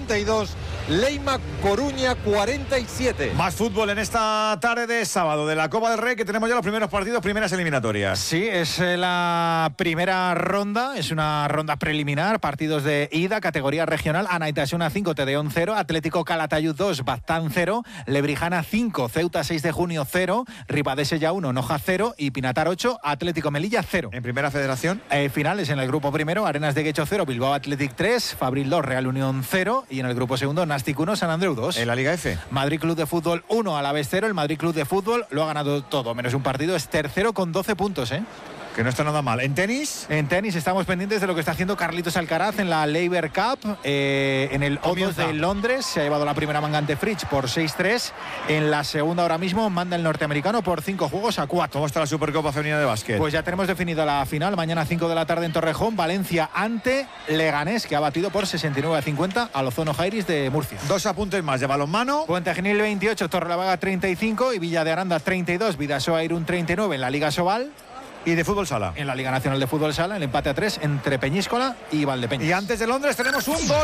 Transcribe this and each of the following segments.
42, Leima Coruña 47. Más fútbol en esta tarde de sábado de la Copa del Rey, que tenemos ya los primeros partidos, primeras eliminatorias. Sí, es la primera ronda, es una ronda preliminar, partidos de ida, categoría regional, Anaitasuna 5, Tedeón 0, Atlético Calatayud 2, Baztán 0, Lebrijana 5, Ceuta 6 de junio 0, Ribadesella 1, Noja 0 y Pinatar 8, Atlético Melilla 0. ¿En primera federación? Finales en el grupo primero, Arenas de Guecho 0, Bilbao Athletic 3, Fabril 2, Real Unión 0 y en el grupo segundo, Nastic 1, San Andreu 2. En la Liga F. Madrid Club de Fútbol 1, Alavés 0, el Madrid Club de Fútbol lo ha ganado todo, menos un partido, es tercero con 12 puntos, Que no está nada mal. ¿En tenis? En tenis estamos pendientes de lo que está haciendo Carlitos Alcaraz en la Laver Cup, en el O2 de Londres. Se ha llevado la primera manga ante Fritz por 6-3. En la segunda ahora mismo manda el norteamericano por 5 juegos a 4. ¿Cómo está la Supercopa Femenina de Básquet? Pues ya tenemos definida la final. Mañana 5 de la tarde en Torrejón. Valencia ante Leganés, que ha batido por 69-50 al Ozono Jairis de Murcia. 2 apuntes más de balonmano. Puente Genil 28, Torrelavega 35 y Villa de Aranda 32, Vidasoa Irún 39 en la Liga Sobal. ¿Y de fútbol sala? En la Liga Nacional de Fútbol Sala, el empate a 3 entre Peñíscola y Valdepeñas. Y antes de Londres tenemos un gol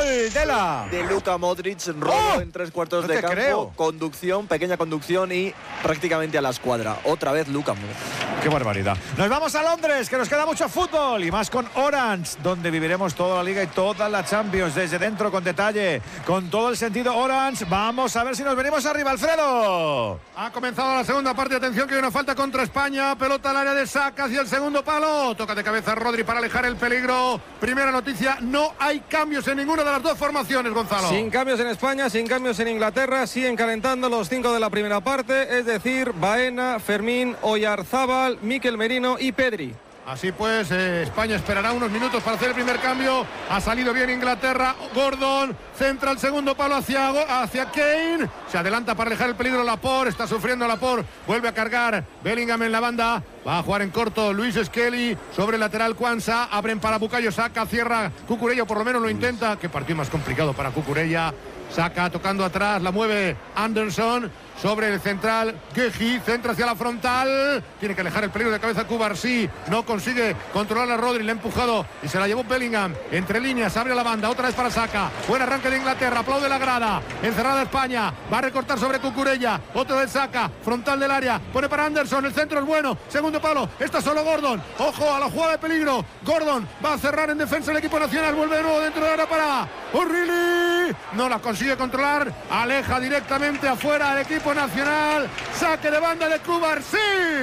de Luka Modric, robo en 3 cuartos de campo, creo. conducción, pequeña conducción y prácticamente a la escuadra. Otra vez Luka Modric. ¡Qué barbaridad! Nos vamos a Londres, que nos queda mucho fútbol y más con Orange, donde viviremos toda la Liga y toda la Champions desde dentro, con detalle, con todo el sentido Orange. Vamos a ver si nos venimos arriba, Alfredo. Ha comenzado la segunda parte, atención que hay una falta contra España, pelota al área de Saka hacia el segundo palo, toca de cabeza Rodri para alejar el peligro. Primera noticia, no hay cambios en ninguna de las dos formaciones, Gonzalo. Sin cambios en España, sin cambios en Inglaterra, siguen calentando los 5 de la primera parte, es decir, Baena, Fermín, Oyarzábal, Mikel Merino y Pedri. Así pues, España esperará unos minutos para hacer el primer cambio. Ha salido bien Inglaterra. Gordon centra el segundo palo hacia Kane. Se adelanta para alejar el peligro Laporte. Está sufriendo Laporte. Vuelve a cargar Bellingham en la banda. Va a jugar en corto Luis Skelly. Sobre el lateral Kwanza. Abren para Bukayo Saka. Cierra Cucurella, por lo menos lo intenta. Qué partido más complicado para Cucurella. Saka tocando atrás. La mueve Anderson. Sobre el central, Guehi, centra hacia la frontal, tiene que alejar el peligro de cabeza Cubarsí, no consigue controlar a Rodri, le ha empujado y se la llevó Bellingham, entre líneas, abre la banda, otra vez para Saka, buen arranque de Inglaterra, aplaude la grada, encerrada España, va a recortar sobre Cucurella, otra vez Saka, frontal del área, pone para Anderson, el centro es bueno, segundo palo, está solo Gordon, ojo a la jugada de peligro, Gordon va a cerrar en defensa el equipo nacional, vuelve de nuevo dentro de área para O'Reilly, no la consigue controlar, aleja directamente afuera el equipo nacional, saque de banda de Cubarsí.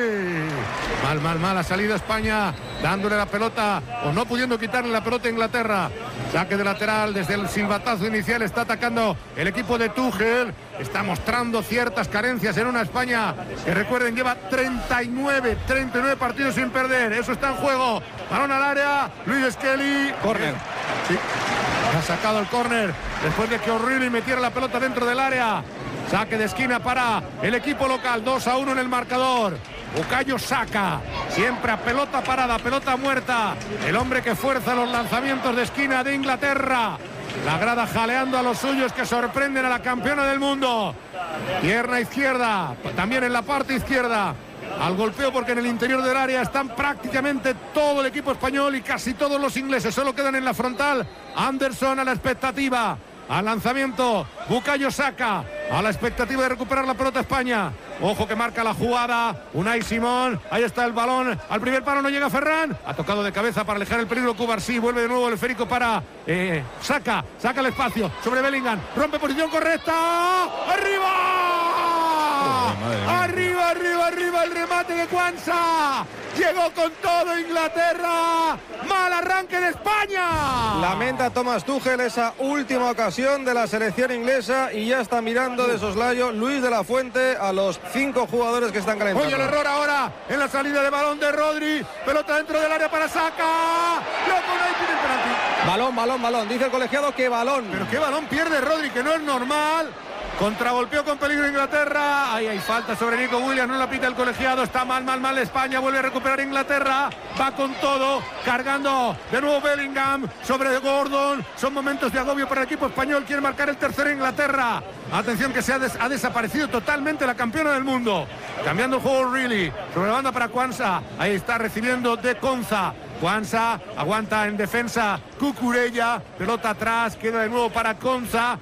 Mal ha salido España, dándole la pelota o no pudiendo quitarle la pelota a Inglaterra. Saque de lateral desde el silbatazo inicial, está atacando el equipo de Tuchel, está mostrando ciertas carencias en una España que, recuerden, lleva 39 partidos sin perder, eso está en juego. Balón al área, Luis Skelly. Córner. Sí, ha sacado el córner después de que O'Reilly metiera la pelota dentro del área. Saque de esquina para el equipo local, 2-1 en el marcador. Bukayo Saka, siempre a pelota parada, pelota muerta. El hombre que fuerza los lanzamientos de esquina de Inglaterra. La grada jaleando a los suyos que sorprenden a la campeona del mundo. Pierna izquierda, también en la parte izquierda. Al golpeo, porque en el interior del área están prácticamente todo el equipo español y casi todos los ingleses. Solo quedan en la frontal. Anderson a la expectativa. Al lanzamiento, Bukayo Saka, a la expectativa de recuperar la pelota España. Ojo que marca la jugada, Unai Simón, ahí está el balón, al primer palo no llega Ferran, ha tocado de cabeza para alejar el peligro Cubarsí, vuelve de nuevo el esférico para Saka, saca el espacio sobre Bellingham, rompe posición correcta, ¡arriba! Arriba el remate de Kwanza. Llegó con todo Inglaterra. Mal arranque de España. Lamenta Thomas Tuchel esa última ocasión de la selección inglesa y ya está mirando de soslayo Luis de la Fuente a los 5 jugadores que están calentando. Oye, el error ahora en la salida de balón de Rodri. Pelota dentro del área para Saka. Balón. Dice el colegiado que balón. Pero qué balón pierde Rodri, que no es normal. Contragolpeó con peligro Inglaterra. Ahí hay falta sobre Nico Williams, no la pita el colegiado. Está mal España, vuelve a recuperar Inglaterra. Va con todo, cargando de nuevo Bellingham sobre Gordon. Son momentos de agobio para el equipo español. Quiere marcar el tercero Inglaterra. Atención que ha desaparecido totalmente la campeona del mundo. Cambiando el juego O'Reilly. Sobre la banda para Kwanza. Ahí está recibiendo de Konza. Kwanza aguanta en defensa Cucurella, pelota atrás, queda de nuevo para Konza,